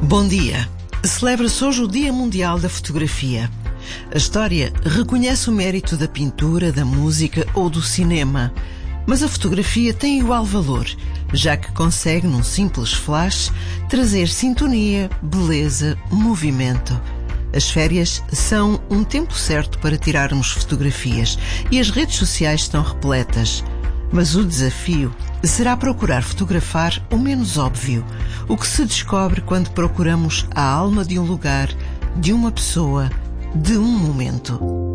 Bom dia. Celebra-se hoje o Dia Mundial da Fotografia. A história reconhece o mérito da pintura, da música ou do cinema. Mas a fotografia tem igual valor, já que consegue, num simples flash, trazer sintonia, beleza, movimento. As férias são um tempo certo para tirarmos fotografias e as redes sociais estão repletas. Mas o desafio será procurar fotografar o menos óbvio, o que se descobre quando procuramos a alma de um lugar, de uma pessoa, de um momento.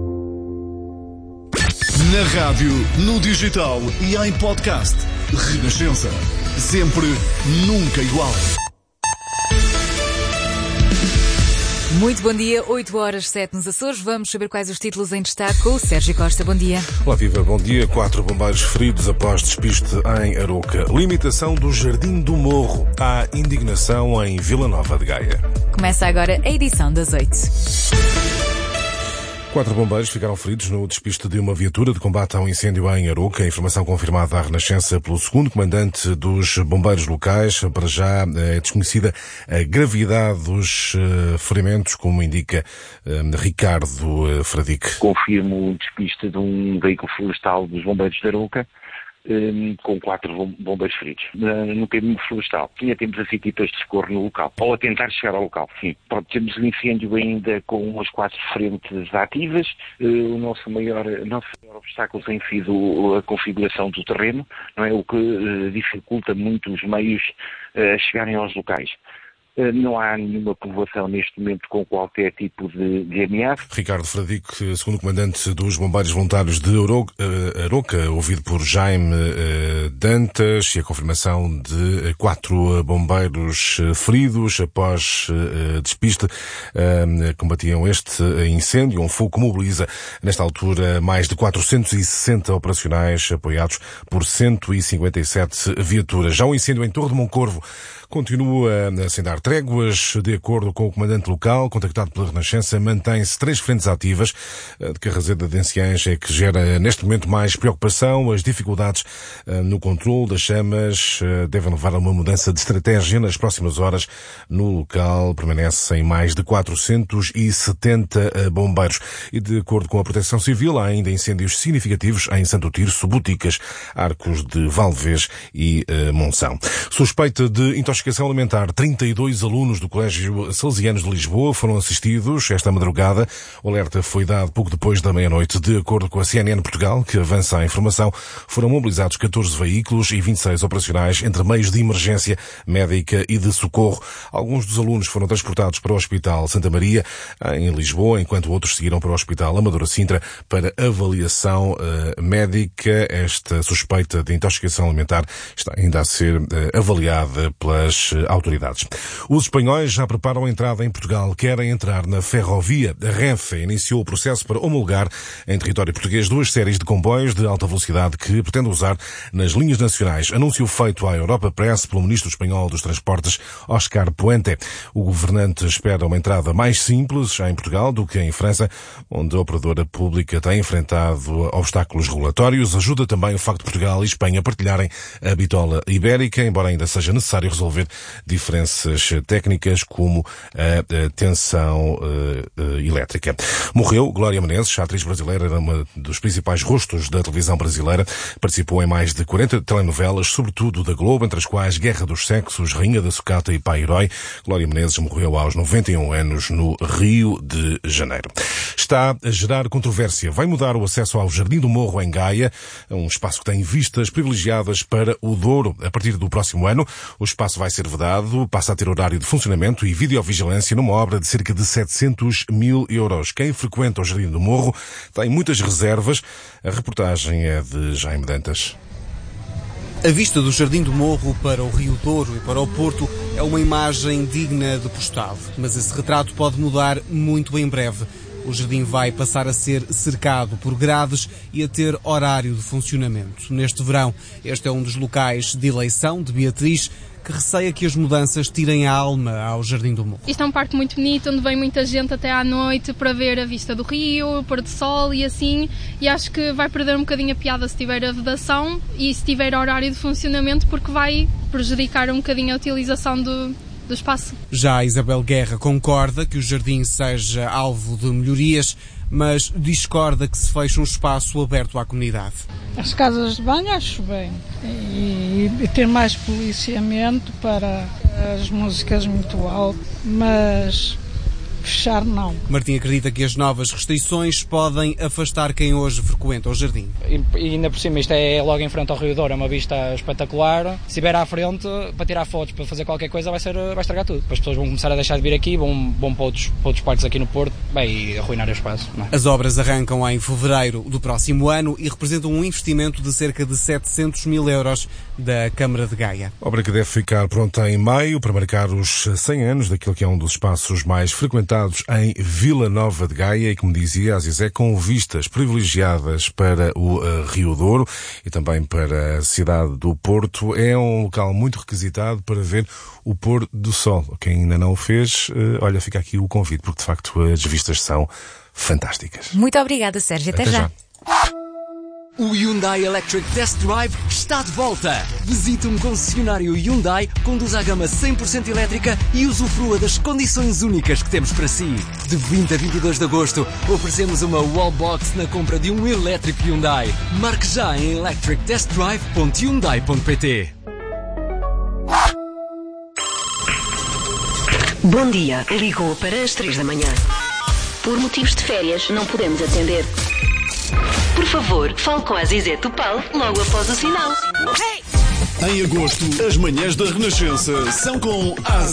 Na rádio, no digital e em podcast. Renascença. Sempre, nunca igual. Muito bom dia, 8h07 nos Açores. Vamos saber quais os títulos em destaque com o Sérgio Costa. Bom dia. Olá, viva, bom dia. 4 bombeiros feridos após despiste em Aroca. Limitação do Jardim do Morro. Há indignação em Vila Nova de Gaia. Começa agora a edição das 8. 4 bombeiros ficaram feridos no despiste de uma viatura de combate ao incêndio em Aroca. A informação confirmada à Renascença pelo segundo comandante dos bombeiros locais. Para já é desconhecida a gravidade dos ferimentos, como indica Ricardo Fradique. Confirmo o despiste de um veículo florestal dos bombeiros de Aroca, com 4 bombeiros feridos no caminho florestal. Temos as equipas de socorro no local, ou a tentar chegar ao local, sim. Pronto, temos o incêndio ainda com as 4 frentes ativas. O nosso maior obstáculo tem sido a configuração do terreno, não é? O que dificulta muito os meios a chegarem aos locais. Não há nenhuma povoação neste momento com qualquer tipo de ameaça. Ricardo Fradique, segundo comandante dos bombeiros voluntários de Aroca, ouvido por Jaime Dantas, e a confirmação de 4 bombeiros feridos após despiste. Combatiam este incêndio. Um fogo que mobiliza, nesta altura, mais de 460 operacionais apoiados por 157 viaturas. Já o incêndio em Torre de Moncorvo continua sem dar tréguas. De acordo com o comandante local, contactado pela Renascença, mantém-se 3 frentes ativas. De Carraseda de Anciães é que gera neste momento mais preocupação. As dificuldades no controle das chamas devem levar a uma mudança de estratégia nas próximas horas. No local permanecem mais de 470 bombeiros. E de acordo com a Proteção Civil, há ainda incêndios significativos em Santo Tirso, Boticas, Arcos de Valdevez e Monção. Suspeita de intoxicação alimentar, 32 alunos do Colégio Salesianos de Lisboa foram assistidos esta madrugada. O alerta foi dado pouco depois da meia-noite. De acordo com a CNN Portugal, que avança a informação, foram mobilizados 14 veículos e 26 operacionais entre meios de emergência médica e de socorro. Alguns dos alunos foram transportados para o Hospital Santa Maria, em Lisboa, enquanto outros seguiram para o Hospital Amadora Sintra para avaliação médica. Esta suspeita de intoxicação alimentar está ainda a ser avaliada pelas autoridades. Os espanhóis já preparam a entrada em Portugal, querem entrar na ferrovia. A Renfe iniciou o processo para homologar em território português 2 séries de comboios de alta velocidade que pretende usar nas linhas nacionais. Anúncio feito à Europa Press pelo ministro espanhol dos Transportes, Óscar Puente. O governante espera uma entrada mais simples em Portugal do que em França, onde a operadora pública tem enfrentado obstáculos regulatórios. Ajuda também o facto de Portugal e Espanha partilharem a bitola ibérica, embora ainda seja necessário resolver diferenças técnicas como a tensão elétrica. Morreu Glória Menezes, a atriz brasileira, era uma dos principais rostos da televisão brasileira. Participou em mais de 40 telenovelas, sobretudo da Globo, entre as quais Guerra dos Sexos, Rainha da Sucata e Pai Herói. Glória Menezes morreu aos 91 anos no Rio de Janeiro. Está a gerar controvérsia. Vai mudar o acesso ao Jardim do Morro em Gaia, um espaço que tem vistas privilegiadas para o Douro. A partir do próximo ano, o espaço vai ser vedado, passa a ter horário de funcionamento e videovigilância numa obra de cerca de 700 mil euros. Quem frequenta o Jardim do Morro tem muitas reservas. A reportagem é de Jaime Dantas. A vista do Jardim do Morro para o Rio Douro e para o Porto é uma imagem digna de postal. Mas esse retrato pode mudar muito em breve. O jardim vai passar a ser cercado por grades e a ter horário de funcionamento. Neste verão, este é um dos locais de eleição de Beatriz, que receia que as mudanças tirem a alma ao Jardim do Morro. Isto é um parque muito bonito, onde vem muita gente até à noite para ver a vista do rio, o pôr do sol e assim, e acho que vai perder um bocadinho a piada se tiver a vedação e se tiver horário de funcionamento, porque vai prejudicar um bocadinho a utilização do espaço. Já a Isabel Guerra concorda que o jardim seja alvo de melhorias, mas discorda que se feche um espaço aberto à comunidade. As casas de banho acho bem, e ter mais policiamento para as músicas muito altas, mas fechar não. Martim acredita que as novas restrições podem afastar quem hoje frequenta o jardim. E ainda por cima isto é logo em frente ao Rio Douro, é uma vista espetacular. Se estiver à frente, para tirar fotos, para fazer qualquer coisa, vai estragar tudo. As pessoas vão começar a deixar de vir aqui, vão para outros parques aqui no Porto, e arruinar o espaço. Não é? As obras arrancam em fevereiro do próximo ano e representam um investimento de cerca de 700 mil euros da Câmara de Gaia. Obra que deve ficar pronta em maio para marcar os 100 anos daquilo que é um dos espaços mais frequentados em Vila Nova de Gaia e, como dizia a Zizé, com vistas privilegiadas para o Rio Douro e também para a cidade do Porto. É um local muito requisitado para ver o pôr do sol. Quem ainda não o fez, olha, fica aqui o convite, porque de facto as vistas são fantásticas. Muito obrigada, Sérgio. Até já. O Hyundai Electric Test Drive está de volta. Visite um concessionário Hyundai, conduza a gama 100% elétrica e usufrua das condições únicas que temos para si. De 20 a 22 de agosto, oferecemos uma wallbox na compra de um elétrico Hyundai. Marque já em electrictestdrive.hyundai.pt. Bom dia, ligou para as 3 da manhã. Por motivos de férias, não podemos atender. Por favor, fale com a Zizé Topal logo após o sinal. Em agosto, as manhãs da Renascença são com a